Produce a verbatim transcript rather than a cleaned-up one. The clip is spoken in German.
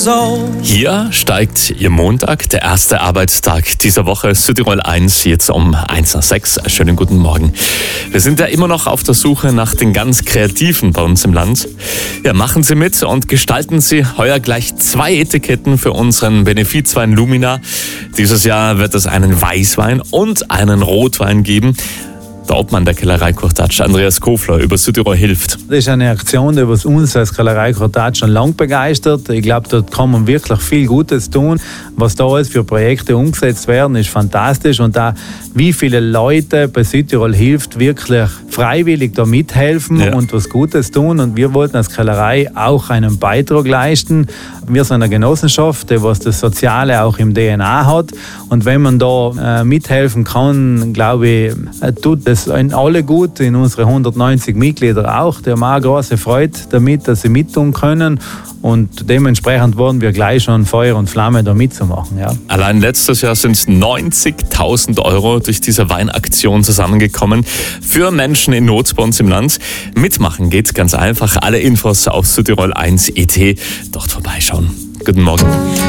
years old. Hier steigt Ihr Montag, der erste Arbeitstag dieser Woche. Südtirol eins, jetzt um eins nach sechs. Schönen guten Morgen. Wir sind ja immer noch auf der Suche nach den ganz Kreativen bei uns im Land. Ja, machen Sie mit und gestalten Sie heuer gleich zwei Etiketten für unseren Benefizwein Lumina. Dieses Jahr wird es einen Weißwein und einen Rotwein geben. Der Obmann der Kellerei Kurtatsch, Andreas Kofler, über Südtirol hilft. Das ist eine Aktion, die was uns als Kellerei Kurtatsch schon lange begeistert. Ich glaube, dort kann man wirklich viel Gutes tun. Was da alles für Projekte umgesetzt werden, ist fantastisch. Und da, wie viele Leute bei Südtirol hilft, wirklich freiwillig da mithelfen ja. und was Gutes tun. Und wir wollten als Kellerei auch einen Beitrag leisten. Wir sind eine Genossenschaft, die was das Soziale auch im D N A hat. Und wenn man da äh, mithelfen kann, glaube ich, äh, tut das in alle gut, in unsere hundertneunzig Mitglieder auch. Die haben auch große Freude damit, dass sie mittun können. Und dementsprechend wurden wir gleich schon Feuer und Flamme da mitzumachen. Ja. Allein letztes Jahr sind es neunzigtausend Euro durch diese Weinaktion zusammengekommen für Menschen in Not bei uns im Land. Mitmachen geht ganz einfach. Alle Infos auf Südtirol eins punkt it. Dort vorbeischauen. Guten Morgen.